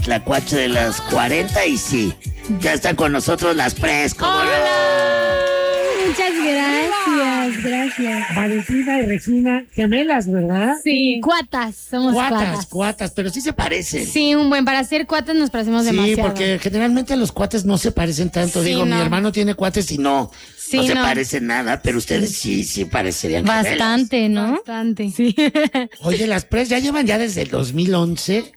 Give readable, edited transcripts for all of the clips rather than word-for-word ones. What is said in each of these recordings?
Tlacuache de los 40 y sí, ya están con nosotros las Pres. Muchas gracias. Valentina y Regina, gemelas, ¿verdad? Sí. Cuatas, somos Cuatas, pero sí se parecen. Sí, para ser cuatas nos parecemos demasiado. Sí, porque generalmente los cuates no se parecen tanto. Sí, mi hermano tiene cuates y no se parecen nada, pero ustedes sí parecerían bastante, gemelas. ¿no? Bastante. Sí. Oye, las Pres ya llevan desde el 2011,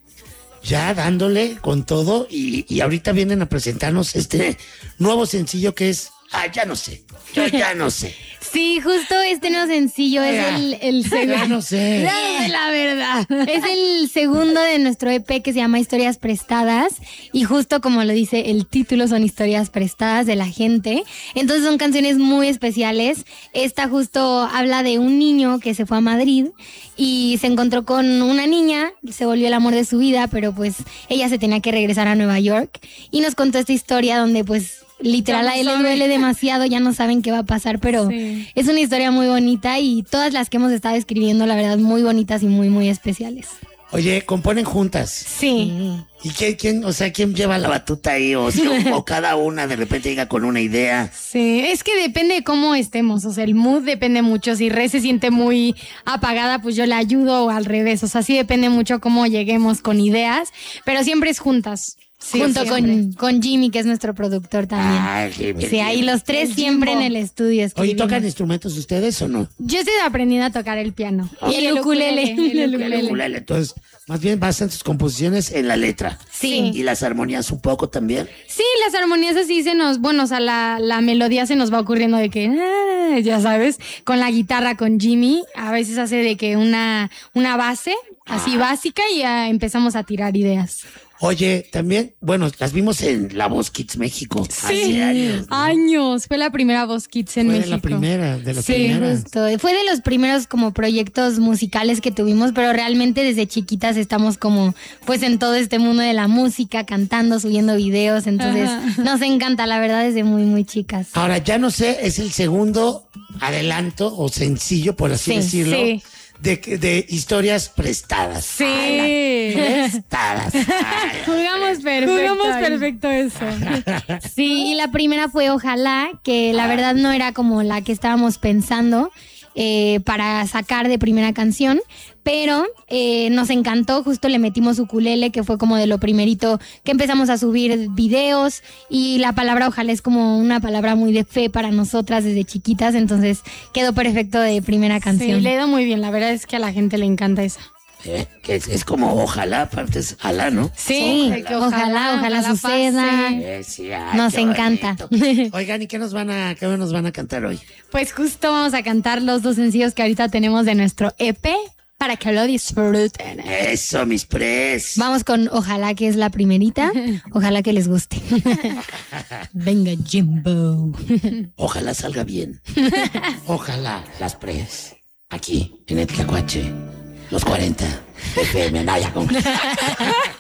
ya dándole con todo y ahorita vienen a presentarnos este nuevo sencillo que es ya no sé. Yo ya no sé. Sí, justo este nuevo sencillo es el segundo. Ya no sé. La verdad. Es el segundo de nuestro EP que se llama Historias Prestadas. Y justo como lo dice el título, son historias prestadas de la gente. Entonces son canciones muy especiales. Esta justo habla de un niño que se fue a Madrid y se encontró con una niña, se volvió el amor de su vida, pero pues ella se tenía que regresar a Nueva York. Y nos contó esta historia donde pues literal a él le duele demasiado, ya no saben qué va a pasar, pero es una historia muy bonita y todas las que hemos estado escribiendo, la verdad, muy bonitas y muy, muy especiales. Oye, ¿componen juntas? Sí. ¿Y quién lleva la batuta ahí? O cada una de repente llega con una idea. Sí, es que depende de cómo estemos, o sea, el mood depende mucho. Si Re se siente muy apagada, pues yo la ayudo o al revés. O sea, sí depende mucho cómo lleguemos con ideas, pero siempre es juntas. Sí, junto con Jimmy, que es nuestro productor también. Sí, ahí los tres siempre en el estudio. Oye, ¿tocan instrumentos ustedes o no? Yo estoy aprendiendo a tocar el piano. Y el ukulele. El ukulele. Entonces, más bien basan sus composiciones en la letra. Sí. Y las armonías un poco también. Sí, las armonías así o sea, la melodía se nos va ocurriendo de que, ya sabes, con la guitarra, con Jimmy, a veces hace de que una base así básica y ya empezamos a tirar ideas. Oye, también, las vimos en La Voz Kids México. Sí, hace años, ¿no? Años. Fue la primera Voz Kids en México. De las primeras. Justo. Fue de los primeros como proyectos musicales que tuvimos, pero realmente desde chiquitas estamos como pues en todo este mundo de la música, cantando, subiendo videos, entonces nos encanta, la verdad, desde muy, muy chicas. Ahora, ya no sé, es el segundo adelanto o sencillo, por así decirlo. Sí. De historias prestadas. Sí. Prestadas. Jugamos perfecto eso. Sí, y la primera fue Ojalá, que la verdad no era como la que estábamos pensando para sacar de primera canción, pero nos encantó, justo le metimos ukulele, que fue como de lo primerito que empezamos a subir videos, y la palabra ojalá es como una palabra muy de fe para nosotras desde chiquitas, entonces quedó perfecto de primera canción. Sí, le ha ido muy bien, la verdad es que a la gente le encanta esa. Que es como ojalá, aparte es alá, ¿no? Sí, ojalá suceda. Nos encanta. Oigan, ¿y qué nos van a cantar hoy? Pues justo vamos a cantar los dos sencillos que ahorita tenemos de nuestro EP para que lo disfruten. Eso, mis Pres. Vamos con Ojalá, que es la primerita. Ojalá que les guste. Venga, Jimbo. Ojalá salga bien. Ojalá las Pres. Aquí, en el Tlacuache. Los 40. FM Naya con